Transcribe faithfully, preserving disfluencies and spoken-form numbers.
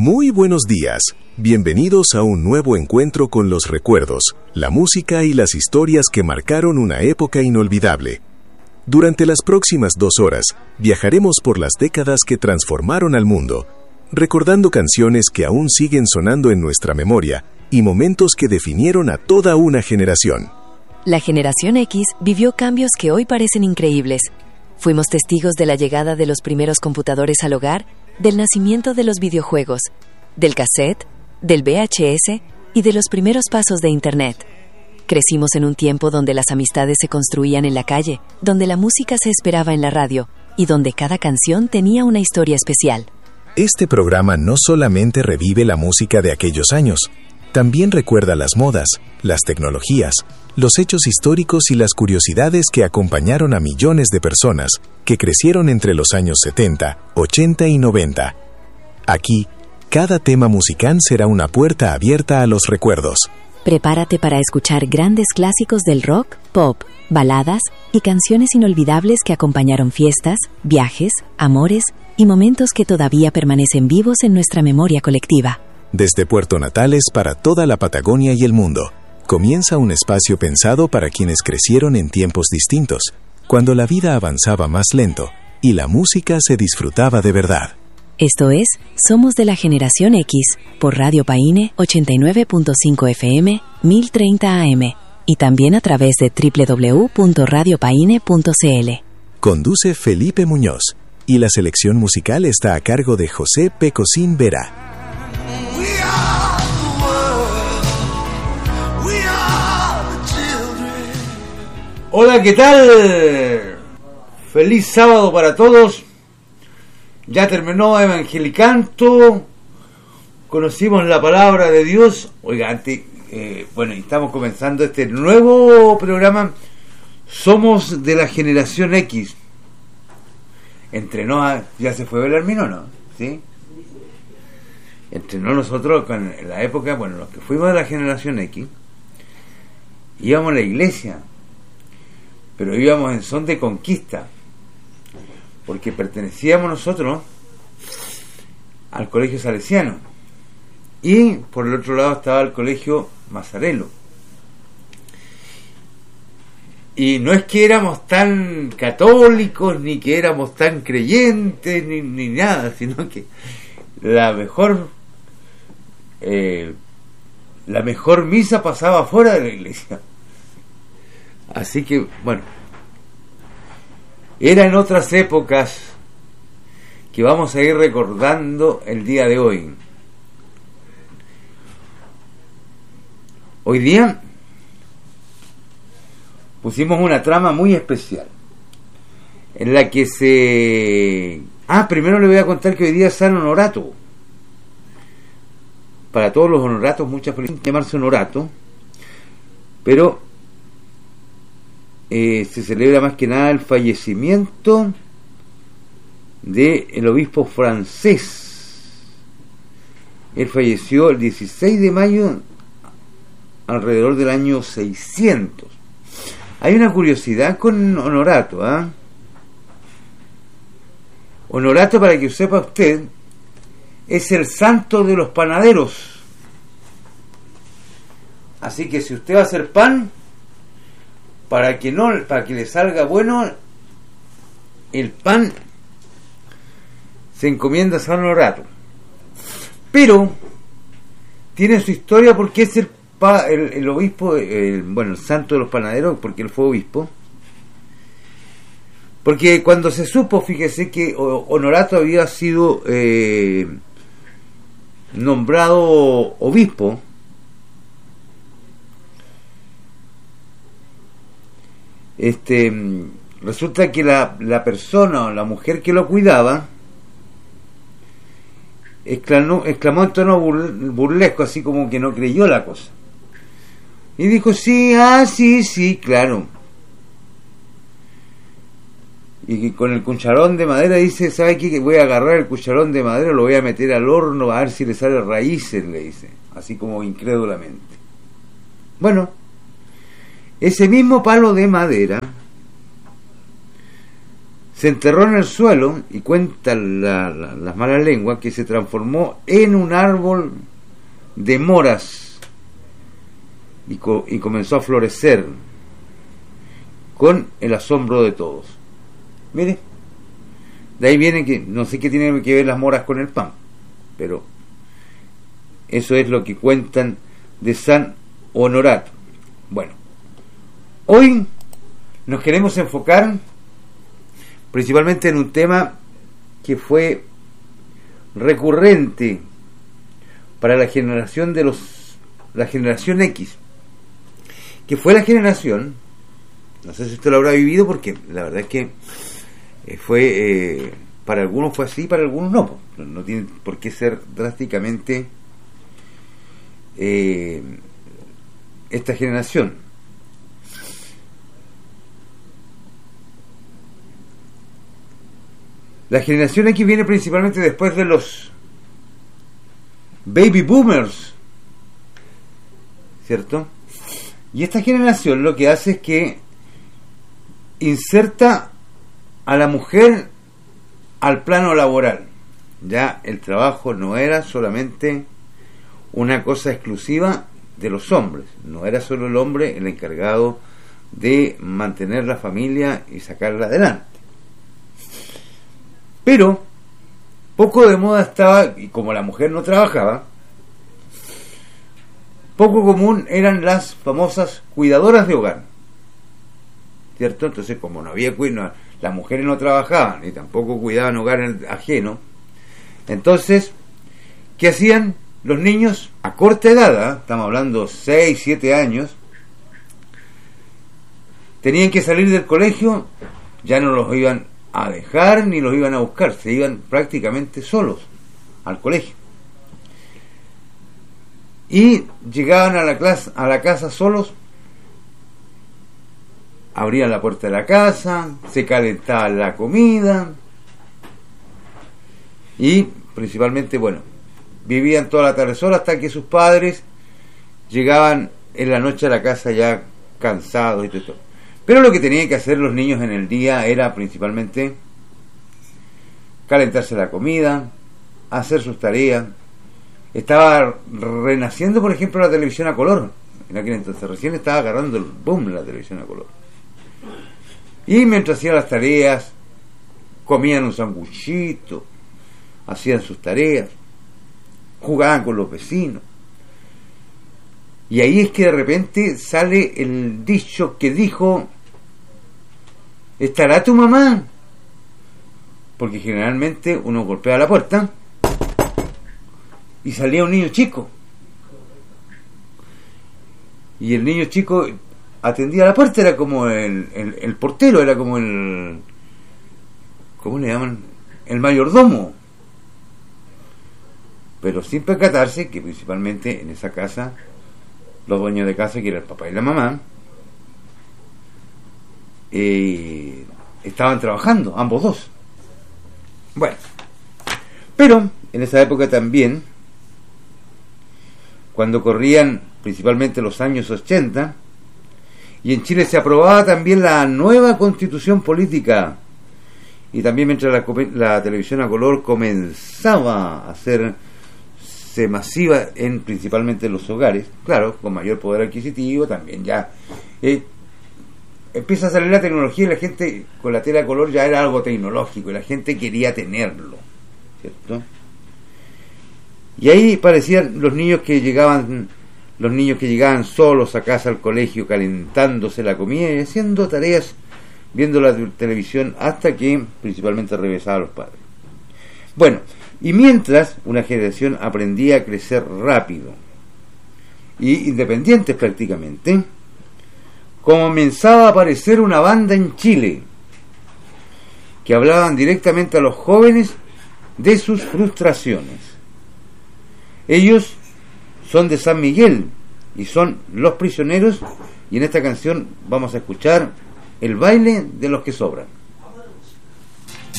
Muy buenos días. Bienvenidos a un nuevo encuentro con los recuerdos, la música y las historias que marcaron una época inolvidable. Durante las próximas dos horas, viajaremos por las décadas que transformaron al mundo, recordando canciones que aún siguen sonando en nuestra memoria y momentos que definieron a toda una generación. La generación X vivió cambios que hoy parecen increíbles. Fuimos testigos de la llegada de los primeros computadores al hogar, del nacimiento de los videojuegos, del cassette, del V H S y de los primeros pasos de Internet. Crecimos en un tiempo donde las amistades se construían en la calle, donde la música se esperaba en la radio y donde cada canción tenía una historia especial. Este programa no solamente revive la música de aquellos años, también recuerda las modas, las tecnologías, los hechos históricos y las curiosidades que acompañaron a millones de personas que crecieron entre los años setenta, ochenta y noventa. Aquí, cada tema musical será una puerta abierta a los recuerdos. Prepárate para escuchar grandes clásicos del rock, pop, baladas y canciones inolvidables que acompañaron fiestas, viajes, amores y momentos que todavía permanecen vivos en nuestra memoria colectiva. Desde Puerto Natales para toda la Patagonia y el mundo, comienza un espacio pensado para quienes crecieron en tiempos distintos, cuando la vida avanzaba más lento y la música se disfrutaba de verdad. Esto es Somos de la Generación X, por Radio Paine ochenta y nueve punto cinco F M, mil treinta A M, y también a través de doble u doble u doble u punto radio paine punto c l. Conduce Felipe Muñoz, y la selección musical está a cargo de José Pecosín Vera. Hola, ¿qué tal? Feliz sábado para todos. Ya terminó Evangelicanto. Conocimos la palabra de Dios. Oiga, antes, eh, bueno, estamos comenzando este nuevo programa. Somos de la generación X. Entrenó, ya se fue Belarmino, ¿no? ¿Sí? Entrenó nosotros en la época, bueno, los que fuimos de la generación X, íbamos a la iglesia, pero íbamos en son de conquista, porque pertenecíamos nosotros al colegio salesiano y por el otro lado estaba el colegio Mazzarello, y no es que éramos tan católicos ni que éramos tan creyentes ni, ni nada, sino que la mejor eh, la mejor misa pasaba fuera de la iglesia. Así que, bueno, eran otras épocas que vamos a ir recordando el día de hoy. Hoy día pusimos una trama muy especial en la que se... Ah, primero le voy a contar que hoy día es San Honorato. Para todos los honoratos, muchas felicidades llamarse honorato, pero eh, se celebra más que nada el fallecimiento del obispo francés. Él falleció el dieciséis de mayo alrededor del año seiscientos. Hay una curiosidad con Honorato, ¿ah? ¿eh? Honorato, para que sepa usted, es el santo de los panaderos. Así que si usted va a hacer pan, para que no, para que le salga bueno el pan, se encomienda a San Honorato. Pero tiene su historia, porque es el, el, el obispo, el, bueno, el santo de los panaderos, porque él fue obispo. Porque cuando se supo, fíjese que Honorato había sido eh, nombrado obispo, este resulta que la, la persona o la mujer que lo cuidaba exclamó, exclamó en tono burlesco, así como que no creyó la cosa, y dijo: sí, ah, sí, sí, claro. Y con el cucharón de madera dice: ¿sabe qué? Que voy a agarrar el cucharón de madera, lo voy a meter al horno a ver si le sale raíces, le dice, así como incrédulamente. Bueno, ese mismo palo de madera se enterró en el suelo, y cuentan la, la, las malas lenguas que se transformó en un árbol de moras y, co- y comenzó a florecer con el asombro de todos. Mire, de ahí viene que no sé qué tienen que ver las moras con el pan, pero eso es lo que cuentan de San Honorato. Bueno, hoy nos queremos enfocar principalmente en un tema que fue recurrente para la generación de los la generación X, que fue la generación, no sé si usted lo habrá vivido, porque la verdad es que eh, fue eh, para algunos fue así, para algunos no, no, no tiene por qué ser drásticamente eh, esta generación. La generación X viene principalmente después de los baby boomers, ¿cierto? Y esta generación lo que hace es que inserta a la mujer al plano laboral. Ya el trabajo no era solamente una cosa exclusiva de los hombres, no era solo el hombre el encargado de mantener la familia y sacarla adelante. Pero poco de moda estaba, y como la mujer no trabajaba, poco común eran las famosas cuidadoras de hogar, ¿cierto? Entonces, como no había cuidado, las mujeres no trabajaban y tampoco cuidaban hogar ajeno, entonces, ¿qué hacían los niños a corta edad? ¿eh? Estamos hablando seis, siete años, tenían que salir del colegio, ya no los iban a dejar ni los iban a buscar, se iban prácticamente solos al colegio y llegaban a la clase, a la casa solos, abrían la puerta de la casa, se calentaba la comida y principalmente, bueno, vivían toda la tarde solos hasta que sus padres llegaban en la noche a la casa ya cansados y todo. Pero lo que tenían que hacer los niños en el día era principalmente calentarse la comida, hacer sus tareas. Estaba renaciendo, por ejemplo, la televisión a color. En aquel entonces recién estaba agarrando el boom la televisión a color. Y mientras hacían las tareas, comían un sanguchito, hacían sus tareas, jugaban con los vecinos. Y ahí es que de repente sale el dicho que dijo: ¿estará tu mamá? Porque generalmente uno golpea la puerta y salía un niño chico. Y el niño chico atendía la puerta, era como el, el, el portero, era como el... ¿cómo le llaman? El mayordomo. Pero sin percatarse que principalmente en esa casa, los dueños de casa, que era el papá y la mamá, eh, estaban trabajando, ambos dos. Bueno, pero en esa época también, cuando corrían principalmente los años ochenta, y en Chile se aprobaba también la nueva constitución política, y también mientras la, la televisión a color comenzaba a hacerse masiva en principalmente en los hogares, claro, con mayor poder adquisitivo, también ya eh, empieza a salir la tecnología y la gente con la tela a color ya era algo tecnológico y la gente quería tenerlo, ¿cierto? Y ahí parecían los niños que llegaban los niños que llegaban solos a casa al colegio, calentándose la comida y haciendo tareas, viendo la televisión, hasta que principalmente regresaban los padres. Bueno, y mientras una generación aprendía a crecer rápido y independientes prácticamente, comenzaba a aparecer una banda en Chile que hablaban directamente a los jóvenes de sus frustraciones. Ellos son de San Miguel y son Los Prisioneros, y en esta canción vamos a escuchar El baile de los que sobran.